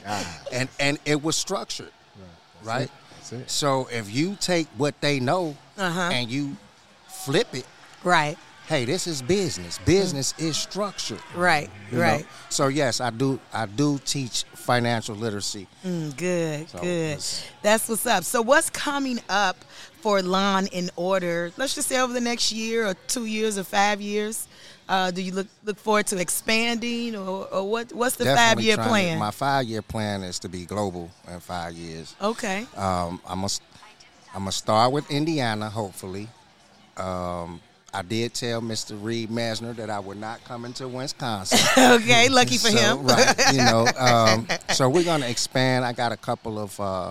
and and it was structured, right? That's it. So if you take what they know Uh-huh. and you flip it, Right. hey, this is business. Business mm. is structured. Right, you right. know? So yes, I do. I do teach financial literacy. Mm, good, so good. That's what's up. So what's coming up for Lawn in Order? Let's just say over the next year or two years or five years. Uh, do you look look forward to expanding, or, or what? What's the five year plan? To, my five year plan is to be global in five years. Okay. Um, I'm gonna I'm gonna start with Indiana, hopefully. Um, I did tell Mister Reed Mesner that I would not come into Wisconsin. Okay, lucky for so, him. Right, you know. Um, so we're gonna expand. I got a couple of uh,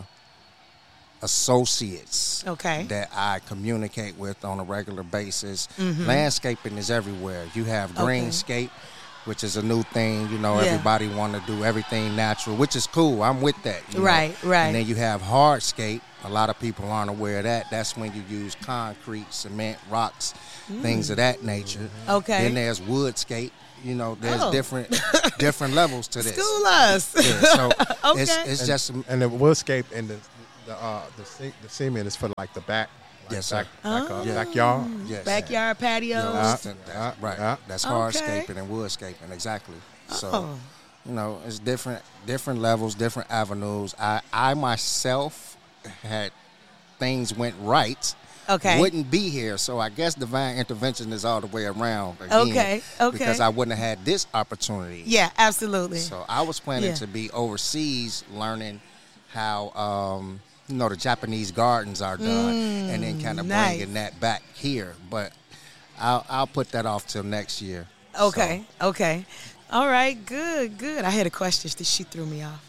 associates okay. that I communicate with on a regular basis. Mm-hmm. Landscaping is everywhere. You have greenscape, okay. which is a new thing. You know, yeah. everybody want to do everything natural, which is cool. I'm with that. You right, know? right. And then you have hardscape. A lot of people aren't aware of that. That's when you use concrete, cement, rocks, mm. things of that nature. Okay. Then there's woodscape. You know, there's oh. different different levels to this. School us. Yeah, so okay. it's, it's and, just and the woodscape and the the uh, the, ce- the cement is for like the back. Like yes, back, sir. back, uh, Oh. yeah. Backyard. Yes. Backyard patios. You know, Uh, that's, uh, right. uh, That's okay. hardscaping and woodscaping, exactly. So, oh. you know, it's different different levels, different avenues. I, I myself had things went right. Okay. Wouldn't be here. So I guess divine intervention is all the way around again. Okay. Okay. Because I wouldn't have had this opportunity. Yeah, absolutely. So I was planning yeah. to be overseas learning how, um, you know, the Japanese gardens are done mm, and then kind of nice. bringing that back here. But I'll, I'll put that off till next year. Okay. So. Okay. All right. Good. Good. I had a question. She threw me off.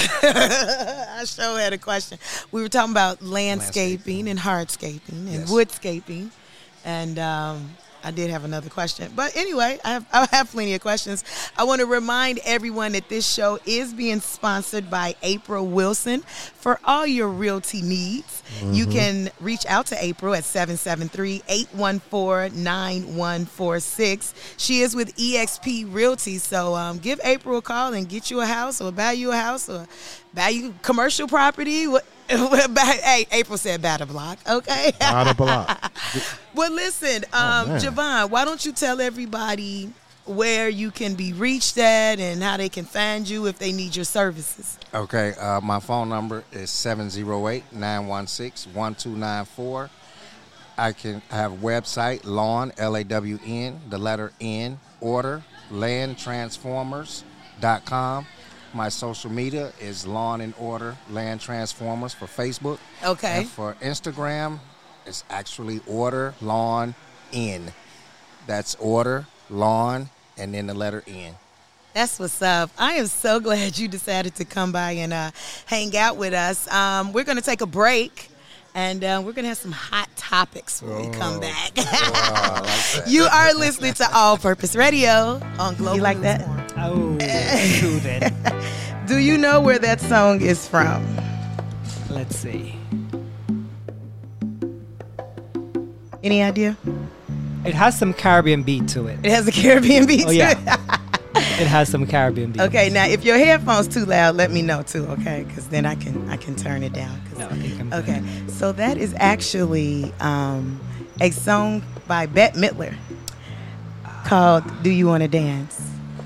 I sure had a question. We were talking about landscaping, landscaping. and hardscaping and yes. woodscaping, and um, I did have another question. But anyway, I have, I have plenty of questions. I want to remind everyone that this show is being sponsored by April Wilson. For all your realty needs, mm-hmm. you can reach out to April at seven seven three, eight one four, nine one four six. She is with E X P Realty, so um, give April a call and get you a house or buy you a house or buy you commercial property. Hey, April said batter block, okay? Batter block. Well, listen, um, oh, Javon, why don't you tell everybody where you can be reached at and how they can find you if they need your services? Okay, uh, my phone number is seven oh eight, nine one six, one two nine four. I can I have a website, Lawn, L A W N, the letter N, order, land transformers dot com. My social media is Lawn and Order Land Transformers for Facebook. Okay. And for Instagram, it's actually Order Lawn N. That's Order Lawn and then the letter N. That's what's up. I am so glad you decided to come by and uh, hang out with us. Um, we're going to take a break. And uh, we're going to have some hot topics when oh. we come back. Wow, like you are listening to All Purpose Radio on Global You like that? Oh, do that. Do you know where that song is from? Let's see. Any idea? It has some Caribbean beat to it. It has a Caribbean beat oh, to yeah. it? It has some Caribbean beat. Okay, now if your headphones too loud, let me know too, okay? Because then I can I can turn it down. No, I think I'm okay, fine. So that is actually um, a song by Bette Midler called "Do You Want to Dance?"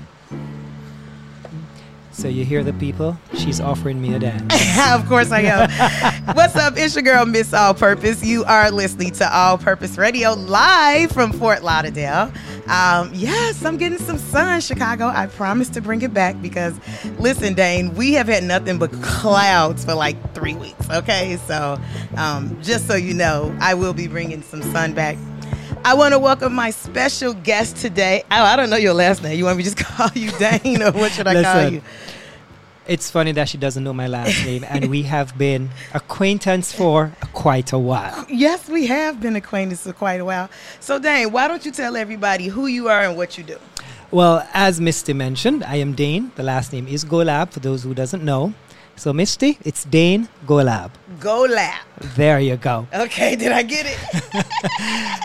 So you hear the people? She's offering me a dance. Of course I am. What's up? It's your girl, Miss All Purpose. You are listening to All Purpose Radio live from Fort Lauderdale. Um, yes, I'm getting some sun, Chicago. I promise to bring it back because, listen, Dane, we have had nothing but clouds for like three weeks, okay? So um, just so you know, I will be bringing some sun back. I want to welcome my special guest today. Oh, I don't know your last name. You want me to just call you Dane, or what should I Listen, call you? It's funny that she doesn't know my last name, and we have been acquaintance for quite a while. Yes, we have been acquainted for quite a while. So, Dane, why don't you tell everybody who you are and what you do? Well, as Misty mentioned, I am Dane. The last name is Golab, for those who doesn't know. So, Misty, it's Dane Golab. Golab. There you go. Okay, did I get it?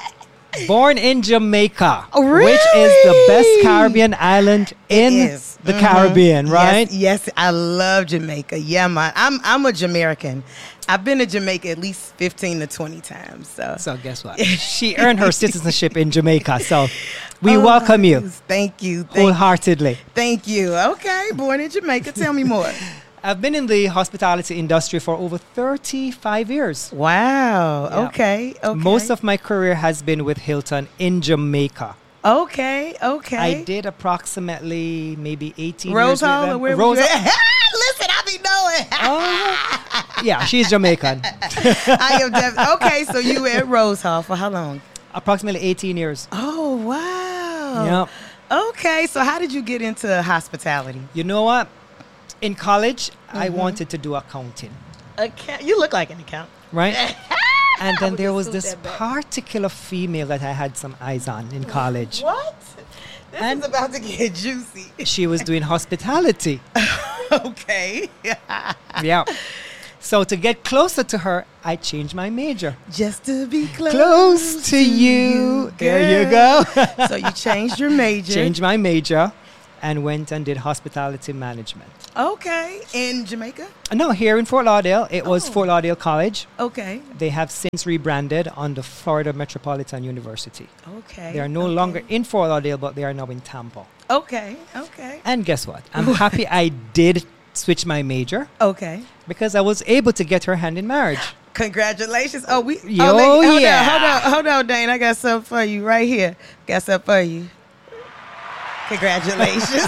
Born in Jamaica, Oh, which is the best really? Caribbean island in is. the Mhm. Caribbean, right? Yes, yes, I love Jamaica. Yeah, man. I'm I'm a Jamaican. I've been to Jamaica at least fifteen to twenty times. So, So guess what? She earned her citizenship in Jamaica. So we Oh, welcome you Thank you. Thank, wholeheartedly. thank you. Okay, born in Jamaica. Tell me more. I've been in the hospitality industry for over thirty-five years. Wow. Yeah. Okay. Okay. Most of my career has been with Hilton in Jamaica. Okay. Okay. I did approximately maybe eighteen Rose years with Hall them. or where Rose was you at? Listen, I be knowing. Oh, yeah, she's Jamaican. I am def- okay. So you were at Rose Hall for how long? Approximately eighteen years. Oh wow. Yep. Okay. So how did you get into hospitality? You know what? In college, I Mm-hmm. wanted to do accounting, Account. You look like an accountant. right? And then would there just was suit this that back. particular female that I had some eyes on in college. What? This And- is about to get juicy. She was doing hospitality. Okay. Yeah. So to get closer to her, I changed my major. Just to be close, Close to you. There you girl. go. So you changed your major. Changed my major and went and did hospitality management. Okay. In Jamaica? No, here in Fort Lauderdale. It was Oh. Fort Lauderdale College. Okay. They have since rebranded on the Florida Metropolitan University. Okay. They are no okay. longer in Fort Lauderdale, but they are now in Tampa. Okay. Okay. And guess what? I'm happy I did switch my major Okay. because I was able to get her hand in marriage. Congratulations. Oh, we. Yo, oh, let- hold yeah. On, hold on. Hold on, Dane. I got something for you right here. Got something for you. Congratulations.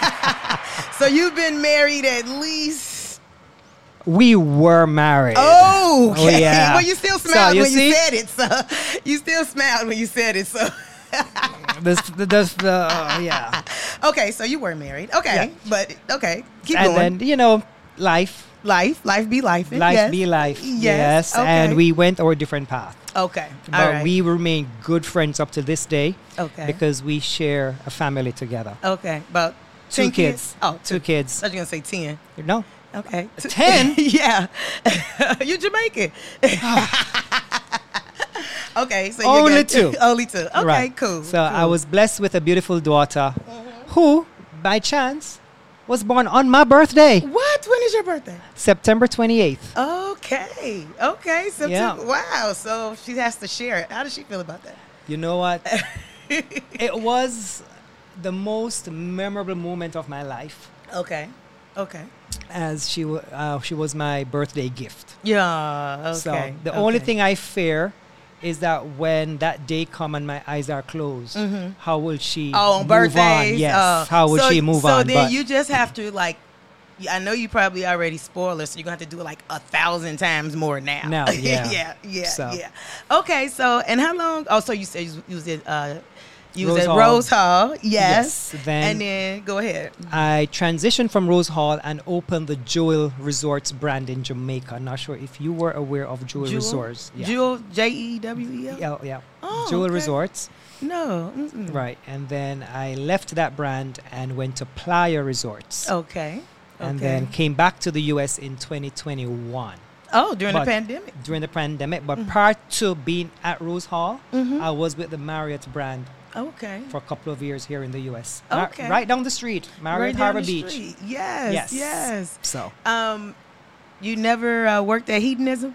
So you've been married at least. We were married. Oh, okay. Oh, yeah. Well, you still So, smiled you when see? you said it. So you still smiled when you said it. So This, the, this, the, uh, yeah. okay. So you were married. Okay, Yeah. but okay. Keep And going. then, you know, life. life, life be life. Life yes. be life. Yes. Yes. Okay. And we went our different path. Okay. But All right. we remain good friends up to this day. Okay. Because we share a family together. Okay. About Two ten kids. Oh, Two kids. I was gonna say ten. No. Okay. ten? Yeah. You Jamaican. Okay. So you Only got two. Only two. Okay. Right. Cool. So I cool. was blessed with a beautiful daughter who, by chance, was born on my birthday, What? When is your birthday? September twenty-eighth. Okay. Okay. So Yeah. wow. So she has to share it. How does she feel about that? You know what? It was the most memorable moment of my life, Okay. Okay. as she wa uh, she was my birthday gift. Yeah. Okay. So the only okay. thing I fear is that when that day come and my eyes are closed, how will she Oh, on move birthdays. on? Yes. uh, how will so, she move so on? then But you just have to like. I know you probably already spoiled her, so you're gonna have to do it like a thousand times more now. Now, yeah. yeah, yeah, So. yeah. Okay, so and how long? Oh, so you said you was at uh, you was Rose at Hall. Rose Hall, yes. Yes, then- and then go ahead. I transitioned from Rose Hall and opened the Jewel Resorts brand in Jamaica. Not sure if you were aware of Jewel, Resorts. Yeah. Jewel, J E W E L. Yeah, yeah. Oh, Jewel okay. Resorts. No. Mm-mm. Right. And then I left that brand and went to Playa Resorts. Okay. And okay. then came back to the U S in twenty twenty-one Oh, during but- the pandemic. during the pandemic. But Mm-hmm. prior to being at Rose Hall, I was with the Marriott brand Okay. for a couple of years here in the U S. Mar- Okay. right down the street, Marriott Right down Harbor the Beach. street. Yes. Yes. Yes. So Um, you never uh, worked at Hedonism?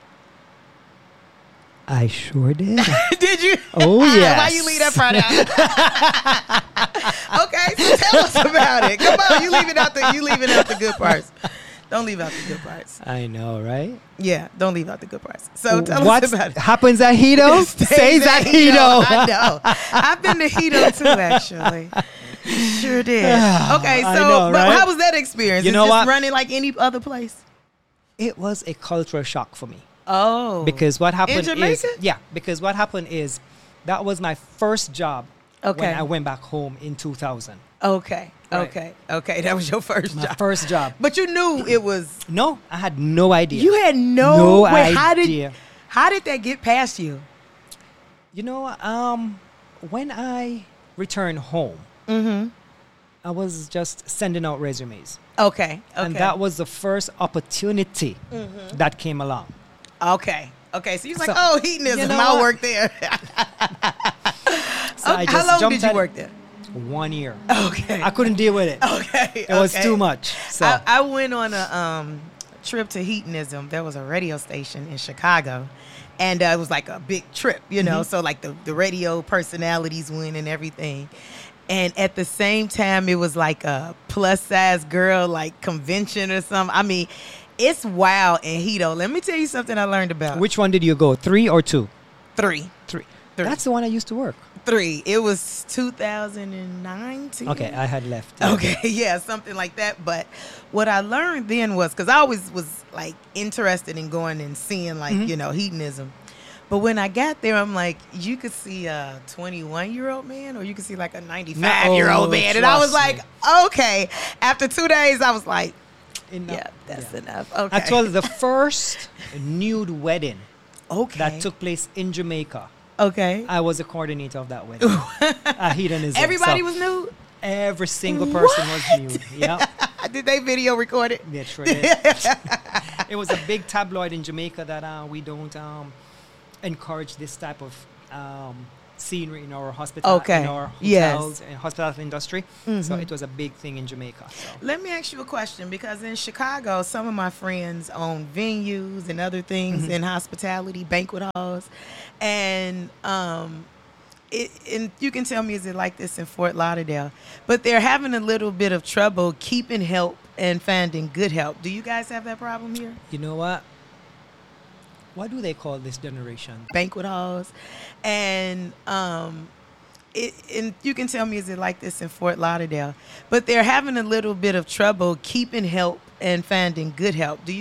I sure did. Did you? Oh, Why yes. you leave that part out? Okay, so tell us about it. Come on, you leaving out the you leaving out the good parts. Don't leave out the good parts. I know, right? Yeah, don't leave out the good parts. So tell what us about it. happens at Hedo stays at Hedo. I know. I've been to Hedo too, actually. Sure did. Okay, so I know, but right? how was that experience? You It's know just what? running like any other place? It was a cultural shock for me. Oh. Because what happened is Jamaica? yeah, because what happened is that was my first job Okay. when I went back home in two thousand. Okay. Right. Okay. Okay. That was your first My job. first job. But you knew it was No, I had no idea. you had no, No wait, how did idea. how did that get past you? You know, um, when I returned home, Mm-hmm. I was just sending out resumes. Okay. Okay. And that was the first opportunity that came along. okay. Okay. So you're like, So, oh, hedonism. you know I'll what? work there. So I How just long jumped did you at it. work there? One year. Okay. I couldn't deal with it. Okay. It was okay. too much. So I, I went on a um, trip to Hedonism. There was a radio station in Chicago, and uh, it was like a big trip, you know. Mm-hmm. So like the, the radio personalities went and everything. And at the same time, it was like a plus size girl like convention or something. I mean, it's wild in Hedo. Let me tell you something I learned about. which one did you go? Three or two? Three. Three. Three. That's the one I used to work. Three. It was two thousand nineteen. Okay, I had left. Okay, yeah, something like that. But what I learned then was, because I always was like interested in going and seeing like, Mm-hmm. you know, hedonism. But when I got there, I'm like, you could see a twenty-one year old man, or you could see like a ninety-five year old No, man. And I was trust like, me. okay. After two days, I was like, Enough. yeah, that's Yeah. enough. Okay. Actually, the first nude wedding okay. that took place in Jamaica, Okay. I was the coordinator of that wedding. At Hedonism. Everybody So was nude? Every single person was nude. Yeah. Did they video record it? Yeah, sure did. It was a big tabloid in Jamaica that uh, we don't um, encourage this type of um, scenery in our hospital, Okay. in our Yes. hotels, and hospitality industry. So it was a big thing in Jamaica. So. Let me ask you a question, because in Chicago, some of my friends own venues and other things in hospitality, banquet halls, and um, it, and you can tell me, is it like this in Fort Lauderdale? But they're having a little bit of trouble keeping help and finding good help. Do you guys have that problem here? You know what? What do they call this generation? Banquet halls, and um, it, and you can tell me, is it like this in Fort Lauderdale? But they're having a little bit of trouble keeping help and finding good help. Do you